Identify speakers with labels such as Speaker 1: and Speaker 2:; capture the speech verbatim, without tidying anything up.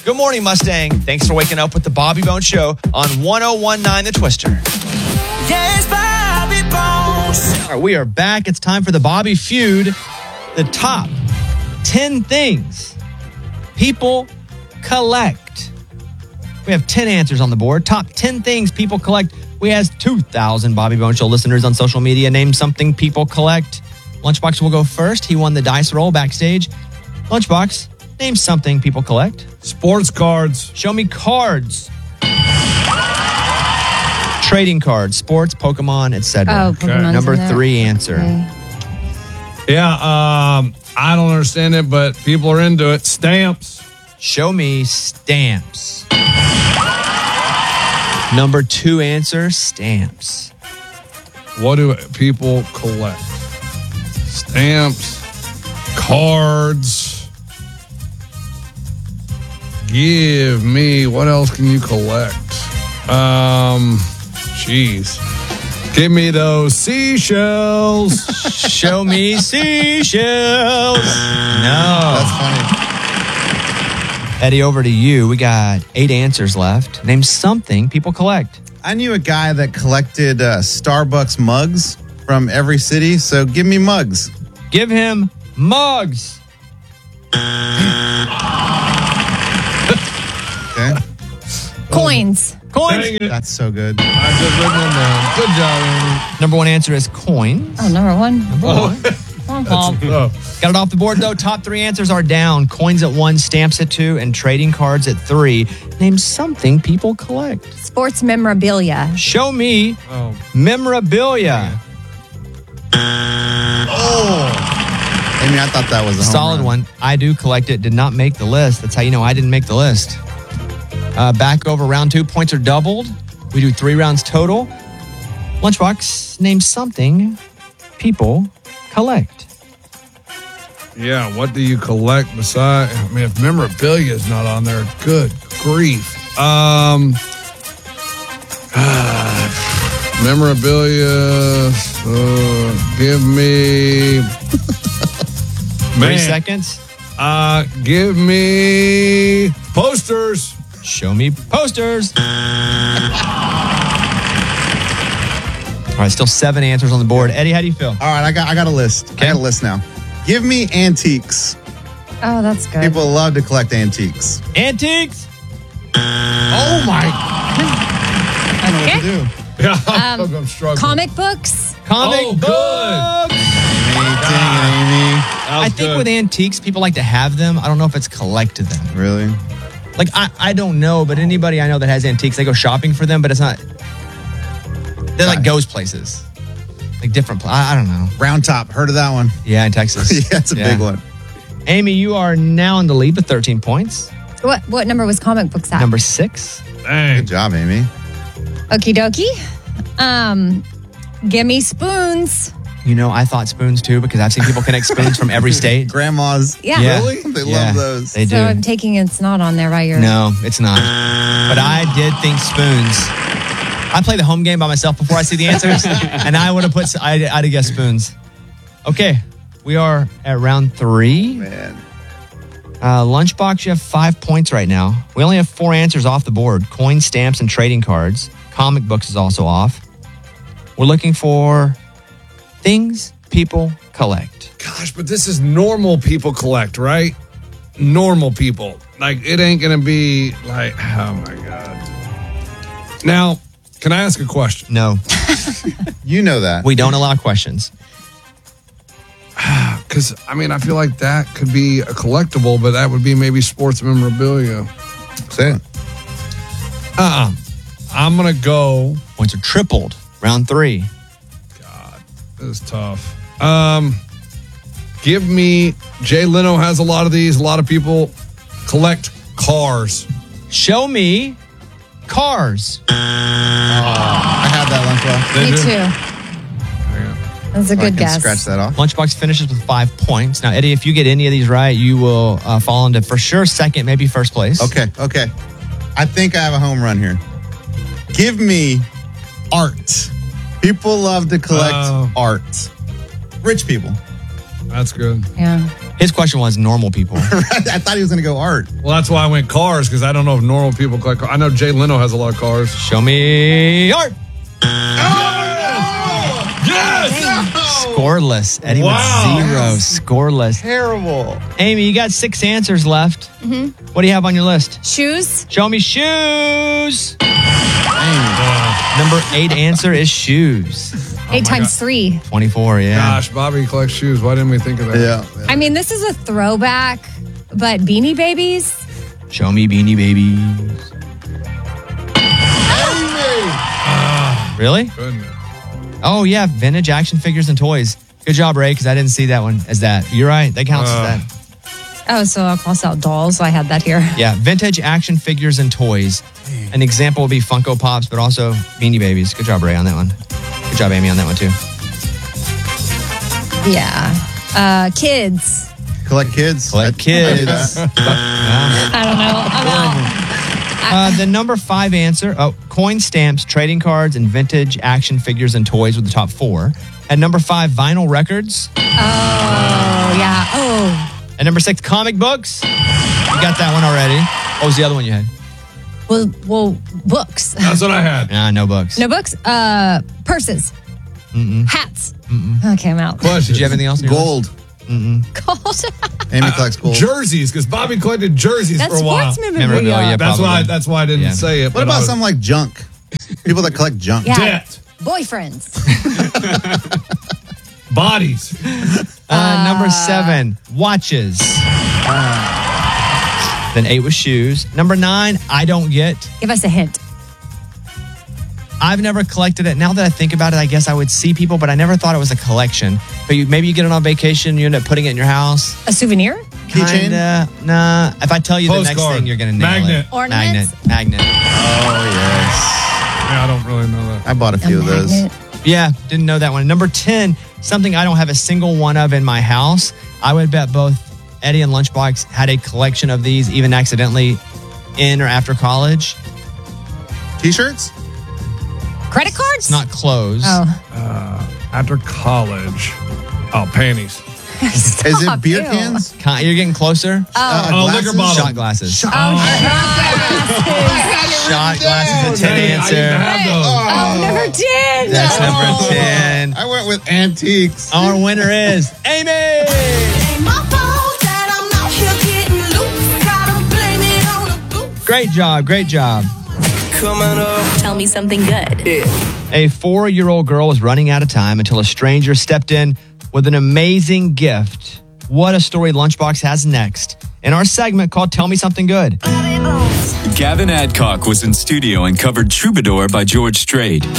Speaker 1: Good morning, Mustang. Thanks for waking up with the Bobby Bones Show on one oh one nine The Twister.
Speaker 2: Yes, Bobby Bones.
Speaker 1: All right, we are back. It's time for the Bobby Feud. The top ten things people collect. We have ten answers on the board. Top ten things people collect. We have two thousand Bobby Bones Show listeners on social media. Name something people collect. Lunchbox will go first. He won the dice roll backstage. Lunchbox, name something people collect.
Speaker 3: Sports cards.
Speaker 1: Show me cards. Trading cards, sports, Pokemon, et cetera.
Speaker 4: Oh, Pokemon's
Speaker 1: Number
Speaker 4: in there.
Speaker 1: three answer.
Speaker 4: Okay.
Speaker 3: Yeah, um, I don't understand it, but people are into it. Stamps.
Speaker 1: Show me stamps. Number two answer, stamps.
Speaker 3: What do people collect? Stamps, cards. Give me, what else can you collect? Um, jeez. Give me those seashells.
Speaker 1: Show me seashells. No.
Speaker 5: That's funny.
Speaker 1: Eddie, over to you. We got eight answers left. Name something people collect.
Speaker 5: I knew a guy that collected uh, Starbucks mugs from every city, so give me mugs.
Speaker 1: Give him mugs.
Speaker 5: Okay,
Speaker 4: Coins.
Speaker 1: Coins.
Speaker 3: Dang it.
Speaker 5: that's so good.
Speaker 3: I just written them down. Good job, Amy.
Speaker 1: Number one answer is coins.
Speaker 4: Oh, number one.
Speaker 3: Oh,
Speaker 4: Womp womp.
Speaker 3: oh.
Speaker 1: Got it off the board, though. Top three answers are down. Coins at one, stamps at two, and trading cards at three. Name something people collect.
Speaker 4: Sports memorabilia.
Speaker 1: Show me
Speaker 3: Oh.
Speaker 1: memorabilia.
Speaker 5: Amy, I thought that was a home
Speaker 1: Solid
Speaker 5: run.
Speaker 1: one. I do collect it. Did not make the list. That's how you know I didn't make the list. Uh, back over round two. Points are doubled. We do three rounds total. Lunchbox, name something people collect.
Speaker 3: Yeah, what do you collect besides? I mean, if memorabilia is not on there, good grief. Um, ah, memorabilia. Uh, give me.
Speaker 1: Three
Speaker 3: Man,
Speaker 1: seconds.
Speaker 3: Uh, give me posters.
Speaker 1: Show me posters. All right, still seven answers on the board. Eddie, how do you feel?
Speaker 5: All right, I got I got a list.
Speaker 1: Okay.
Speaker 5: I got a list now. Give me antiques.
Speaker 4: Oh, that's good.
Speaker 5: People love to collect antiques.
Speaker 1: Antiques.
Speaker 5: Oh my! I don't know what to do.
Speaker 3: Yeah,
Speaker 4: Um,
Speaker 3: I'm struggling.
Speaker 4: Comic books.
Speaker 1: Comic
Speaker 3: Oh, good.
Speaker 1: books.
Speaker 5: Amy, dang it, Amy.
Speaker 3: That was
Speaker 1: I think
Speaker 3: good.
Speaker 1: with antiques, people like to have them. I don't know if it's collect them.
Speaker 5: Really?
Speaker 1: Like, I, I don't know, but anybody I know that has antiques, they go shopping for them, but it's not. They're like
Speaker 5: Right.
Speaker 1: goes places. Like different places. I, I don't know.
Speaker 5: Round Top. Heard of that one?
Speaker 1: Yeah, in Texas.
Speaker 5: Yeah, it's a
Speaker 1: Yeah.
Speaker 5: big one.
Speaker 1: Amy, you are now in the lead with thirteen points.
Speaker 4: What what number was comic books at?
Speaker 1: Number six.
Speaker 3: Dang.
Speaker 5: Good job, Amy.
Speaker 4: Okie dokie. Um, give me spoons.
Speaker 1: You know, I thought spoons too because I've seen people connect spoons from every state.
Speaker 5: Grandma's.
Speaker 4: Yeah.
Speaker 1: Yeah.
Speaker 5: Really? They
Speaker 1: Yeah,
Speaker 5: love those.
Speaker 1: They do.
Speaker 4: So I'm taking it's not on there, right? You're
Speaker 1: No, it's not. But I did think spoons. I play the home game by myself before I see the answers, and I would have put. I'd, I'd have guessed spoons. Okay, we are at round three.
Speaker 5: Man.
Speaker 1: Uh, Lunchbox, you have five points right now. We only have four answers off the board: coin, stamps, and trading cards. Comic books is also off. We're looking for things people collect.
Speaker 3: Gosh, but this is normal people collect, right? Normal people. Like, it ain't going to be like, oh my God. Now, can I ask a question?
Speaker 1: No,
Speaker 5: You know that.
Speaker 1: we don't allow questions.
Speaker 3: Because, I mean, I feel like that could be a collectible, but that would be maybe sports memorabilia.
Speaker 5: Say it.
Speaker 3: Uh-uh. I'm going to go.
Speaker 1: Points are tripled. Round three.
Speaker 3: This is tough. Um, give me, Jay Leno has a lot of these. A lot of people collect cars.
Speaker 1: Show me cars.
Speaker 5: I had that lunchbox.
Speaker 4: Me
Speaker 3: do?
Speaker 4: too. That's a
Speaker 5: I
Speaker 4: good
Speaker 5: can
Speaker 4: guess.
Speaker 5: scratch that off.
Speaker 1: Lunchbox finishes with five points. Now, Eddie, if you get any of these right, you will uh, fall into for sure second, maybe first place.
Speaker 5: Okay, okay. I think I have a home run here. Give me art. People love to collect
Speaker 3: Oh.
Speaker 5: art. Rich people.
Speaker 3: That's good.
Speaker 4: Yeah.
Speaker 1: His question was normal people.
Speaker 5: I thought he was going to go art.
Speaker 3: Well, that's why I went cars, because I don't know if normal people collect cars. I know Jay Leno has a lot of cars.
Speaker 1: Show me art.
Speaker 3: Yes!
Speaker 1: Scoreless. Eddie
Speaker 3: Wow.
Speaker 1: with zero. Scoreless.
Speaker 5: Terrible.
Speaker 1: Amy, you got six answers left. Mm-hmm. What do you have on your list?
Speaker 4: Shoes.
Speaker 1: Show me shoes. Number eight answer is shoes.
Speaker 4: Eight times three.
Speaker 1: twenty-four, yeah.
Speaker 3: Gosh, Bobby collects shoes. Why didn't we think of that?
Speaker 5: Yeah.
Speaker 4: I mean, this is a throwback, but Beanie Babies.
Speaker 1: Show me Beanie Babies. Really?
Speaker 3: Goodness.
Speaker 1: Oh, yeah. Vintage action figures and toys. Good job, Ray, because I didn't see that one as that. You're right. That counts
Speaker 3: Uh.
Speaker 1: as that.
Speaker 4: Oh, so I'll cross out dolls. I had that here.
Speaker 1: Yeah. Vintage action figures and toys. An example would be Funko Pops, but also Beanie Babies. Good job, Ray, on that one. Good job, Amy, on that one, too.
Speaker 4: Yeah. Uh, kids.
Speaker 5: Collect kids.
Speaker 1: Collect
Speaker 5: I-
Speaker 1: kids.
Speaker 5: I do that.
Speaker 4: I don't know. I'm out.
Speaker 1: Uh, the number five answer, oh, coin stamps, trading cards, and vintage action figures and toys were the top four. At number five, vinyl records.
Speaker 4: Oh, yeah. Oh.
Speaker 1: At number six, comic books. You got that one already. What was the other one you had?
Speaker 4: Well, well, books.
Speaker 3: That's what I had.
Speaker 1: Nah, no books.
Speaker 4: No books. Uh, purses.
Speaker 1: Mm-mm.
Speaker 4: Hats.
Speaker 1: Mm-mm.
Speaker 4: Okay, I'm out.
Speaker 3: Questions.
Speaker 1: Did you have anything else? on your list?
Speaker 5: Gold.
Speaker 4: Gold.
Speaker 5: Amy collects gold.
Speaker 3: Jerseys, because Bobby collected jerseys
Speaker 4: That's
Speaker 3: for a while.
Speaker 4: sports memorabilia.
Speaker 1: Memorabilia.
Speaker 3: That's why.
Speaker 1: Probably.
Speaker 3: That's why I didn't
Speaker 1: Yeah.
Speaker 3: say it.
Speaker 5: What
Speaker 3: but I
Speaker 5: about
Speaker 3: was-
Speaker 5: something like junk? People that collect junk.
Speaker 4: Yeah.
Speaker 3: debt,
Speaker 4: Boyfriends.
Speaker 3: bodies?
Speaker 1: Uh, number seven, watches. Then eight was shoes. Number nine, I don't get.
Speaker 4: Give us a hint.
Speaker 1: I've never collected it. Now that I think about it, I guess I would see people, but I never thought it was a collection. But you, maybe you get it on vacation, you end up putting it in your house.
Speaker 4: A souvenir?
Speaker 5: Keychain?
Speaker 1: Kinda, nah. If I tell you the next
Speaker 3: Postcard.
Speaker 1: thing, you're going to nail
Speaker 3: Magnet.
Speaker 1: it.
Speaker 4: Ornaments?
Speaker 1: Magnet. Magnet.
Speaker 5: Oh, yes.
Speaker 3: Yeah, I don't really know that.
Speaker 5: I bought a few of those.
Speaker 4: magnet.
Speaker 1: Yeah, didn't know that one. Number ten, something I don't have a single one of in my house. I would bet both Eddie and Lunchbox had a collection of these, even accidentally, in or after college.
Speaker 5: T-shirts?
Speaker 4: Credit cards?
Speaker 1: It's not clothes.
Speaker 4: Oh.
Speaker 3: After college, oh, panties.
Speaker 5: Is it
Speaker 4: Stop,
Speaker 5: beer
Speaker 4: ew.
Speaker 5: cans?
Speaker 1: Con- You're getting closer.
Speaker 5: Uh,
Speaker 3: Oh,
Speaker 5: glasses?
Speaker 3: liquor bottle.
Speaker 1: Shot glasses.
Speaker 5: Shot-
Speaker 1: Shot glasses, a ten
Speaker 3: Dang, I didn't
Speaker 1: answer.
Speaker 3: have those.
Speaker 4: Oh, number ten.
Speaker 1: That's
Speaker 5: No.
Speaker 1: number ten.
Speaker 5: I went with antiques.
Speaker 1: Our winner is Amy.
Speaker 2: Ain't my fault that I'm out here getting loose. Gotta blame it on the boots.
Speaker 1: Great job. Great job.
Speaker 2: Coming up.
Speaker 6: Tell me something good.
Speaker 1: A four-year-old girl was running out of time until a stranger stepped in with an amazing gift. What a story Lunchbox has next in our segment called Tell Me Something Good.
Speaker 7: Gavin Adcock was in studio and covered Troubadour by George Strait.